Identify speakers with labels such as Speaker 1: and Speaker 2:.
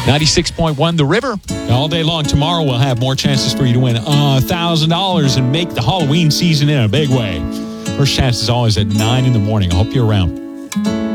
Speaker 1: 96.1 The River.
Speaker 2: All day long tomorrow, we'll have more chances for you to win $1,000 and make the Halloween season in a big way. First chance is always at 9 in the morning. I hope you're around.